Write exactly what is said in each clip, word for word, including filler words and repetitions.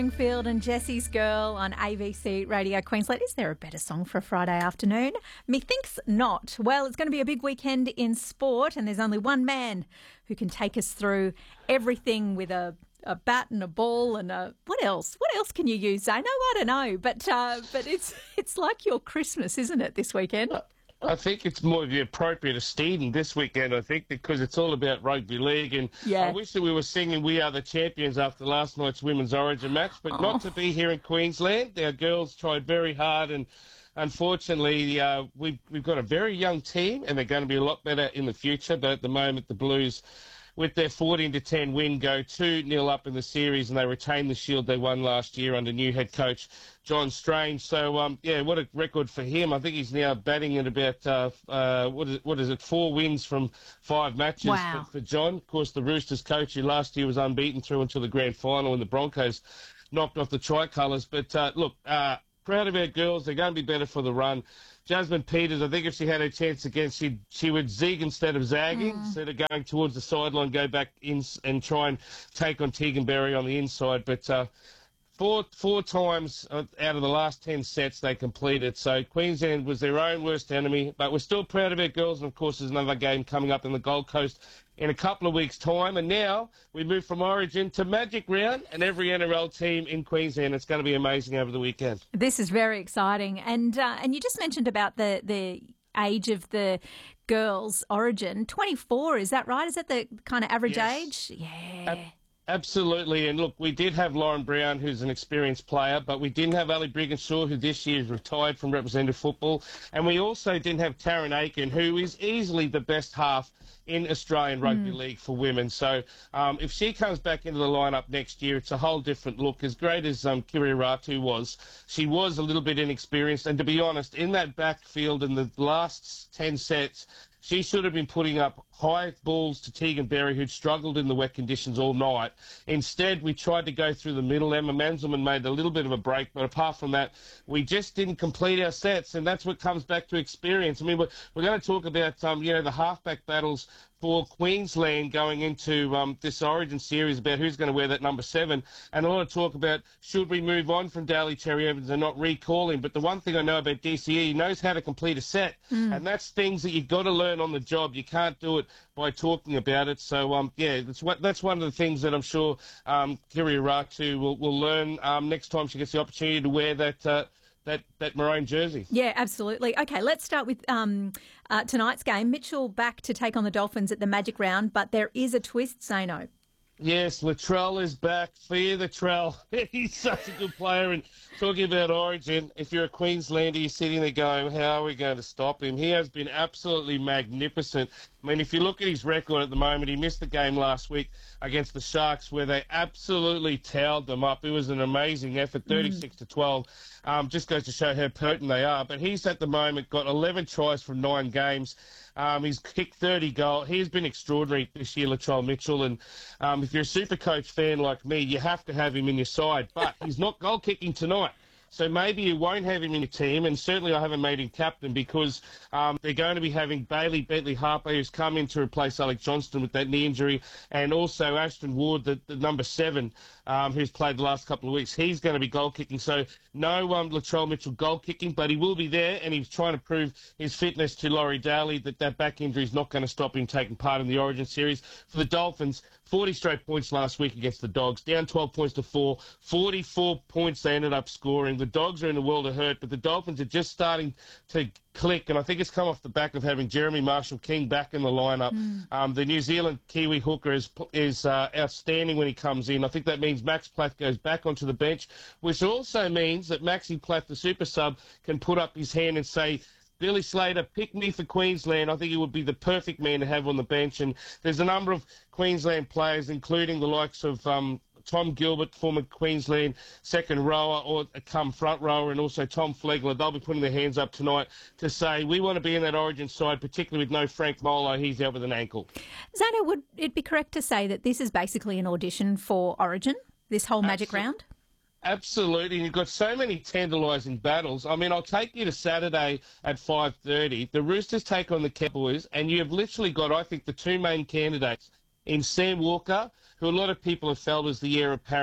Field and Jesse's Girl on A B C Radio Queensland. Is there a better song for a Friday afternoon? Methinks not. Well, it's going to be a big weekend in sport, and there's only one man who can take us through everything with a, a bat and a ball and a what else? What else can you use, Zano? I don't know, but uh, but it's it's like your Christmas, isn't it? This weekend. I think it's more the appropriate of Steeden this weekend, I think, because it's all about rugby league. And yeah. I wish that we were singing We Are the Champions after last night's Women's Origin match, but oh. not to be here in Queensland. Our girls tried very hard, and unfortunately, uh, we've, we've got a very young team, and they're going to be a lot better in the future. But at the moment, the Blues, with their fourteen to ten win, go two nil up in the series, and they retain the shield they won last year under new head coach John Strange. So, um, yeah, what a record for him. I think he's now batting at about, uh, uh, what, is, what is it, four wins from five matches wow. for, for John. Of course, the Roosters coach who last year was unbeaten through until the grand final when the Broncos knocked off the Tricolours. But, uh, look, uh, proud of our girls. They're going to be better for the run. Jasmine Peters, I think if she had a chance again, she she would zig instead of zagging, mm. instead of going towards the sideline, go back in and try and take on Tegan Berry on the inside. But uh, four four times out of the last ten sets they completed. So Queensland was their own worst enemy. But we're still proud of our girls. And, of course, there's another game coming up in the Gold Coast in a couple of weeks' time. And now we move from Origin to Magic Round, and every N R L team in Queensland. It's going to be amazing over the weekend. This is very exciting. And uh, and you just mentioned about the, the age of the girls' Origin. twenty-four, is that right? Is that the kind of average yes. age? Yeah. Ab- Absolutely. And look, we did have Lauren Brown, who's an experienced player, but we didn't have Ali Brigginshaw, who this year is retired from representative football. And we also didn't have Taryn Aiken, who is easily the best half in Australian Rugby mm. League for women. So um, if she comes back into the lineup next year, it's a whole different look. As great as um, Kiria Ratu was, she was a little bit inexperienced. And to be honest, in that backfield in the last ten sets, she should have been putting up high balls to Tegan Berry, who'd struggled in the wet conditions all night. Instead, we tried to go through the middle. Emma Manzelman made a little bit of a break, but apart from that, we just didn't complete our sets, and that's what comes back to experience. I mean, we're, we're going to talk about, um, you know, the halfback battles for Queensland going into um, this Origin series about who's going to wear that number seven. And I want to talk about should we move on from Daly Cherry Evans and not recall him. But the one thing I know about D C E, he knows how to complete a set. Mm. And that's things that you've got to learn on the job. You can't do it by talking about it. So, um, yeah, that's, what, that's one of the things that I'm sure um, Kiria Ratu will, will learn um, next time she gets the opportunity to wear that uh, that that maroon jersey. Yeah, absolutely. Okay, let's start with um, uh, tonight's game. Mitchell back to take on the Dolphins at the Magic Round, but there is a twist, Zano. Yes, Latrell is back. Fear the Trell. He's such a good player. And talking about Origin, if you're a Queenslander, you're sitting there going, how are we going to stop him? He has been absolutely magnificent. I mean, if you look at his record at the moment, he missed the game last week against the Sharks where they absolutely towed them up. It was an amazing effort, thirty-six to twelve. Um, just goes to show how potent they are. But he's at the moment got eleven tries from nine games. Um, he's kicked thirty goals. He's been extraordinary this year, Latrell Mitchell. And um, if you're a Supercoach fan like me, you have to have him in your side. But he's not goal kicking tonight. So maybe you won't have him in your team, and certainly I haven't made him captain because um, they're going to be having Bailey Bentley-Harper, who's come in to replace Alex Johnston with that knee injury, and also Ashton Ward, the, the number seven, um, who's played the last couple of weeks. He's going to be goal-kicking. So no um, Latrell Mitchell goal-kicking, but he will be there, and he's trying to prove his fitness to Laurie Daly that that back injury is not going to stop him taking part in the Origin series. For the Dolphins, forty straight points last week against the Dogs, down twelve points to four, forty-four points they ended up scoring. The Dogs are in the world of hurt, but the Dolphins are just starting to click, and I think it's come off the back of having Jeremy Marshall-King back in the lineup. Mm. Um, the New Zealand Kiwi hooker is is uh, outstanding when he comes in. I think that means Max Platt goes back onto the bench, which also means that Maxi Platt, the super sub, can put up his hand and say, Billy Slater, pick me for Queensland. I think he would be the perfect man to have on the bench. And there's a number of Queensland players, including the likes of um, Tom Gilbert, former Queensland second rower or come front rower, and also Tom Flegler. They'll be putting their hands up tonight to say, we want to be in that Origin side, particularly with no Frank Molo. He's out with an ankle. Zano, would it be correct to say that this is basically an audition for Origin, this whole Magic Absolutely. Round? Absolutely, and you've got so many tantalising battles. I mean, I'll take you to Saturday at five thirty. The Roosters take on the Cowboys, and you have literally got, I think, the two main candidates in Sam Walker, who a lot of people have felt is the heir apparent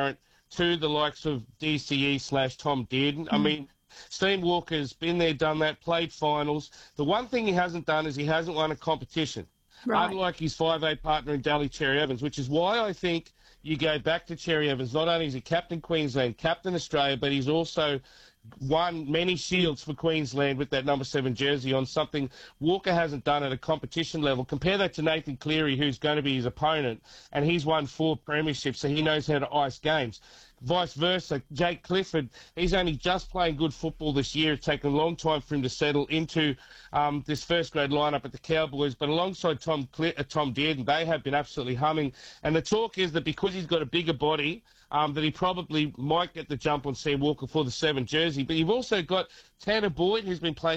to the likes of D C E slash Tom Dearden. Mm. I mean, Steve Walker's been there, done that, played finals. The one thing he hasn't done is he hasn't won a competition, right. Unlike his five A partner in Daly Cherry Evans, which is why I think you go back to Cherry Evans. Not only is he captain Queensland, captain Australia, but he's also won many shields for Queensland with that number seven jersey on, something Walker hasn't done at a competition level. Compare that to Nathan Cleary, who's going to be his opponent, and he's won four premierships, so he knows how to ice games. Vice versa, Jake Clifford, he's only just playing good football this year. It's taken a long time for him to settle into um, this first-grade lineup at the Cowboys, but alongside Tom Cle- uh, Tom Dearden, they have been absolutely humming. And the talk is that because he's got a bigger body, um, that he probably might get the jump on Sam Walker for the seven jersey. But you've also got Tanner Boyd, who's been playing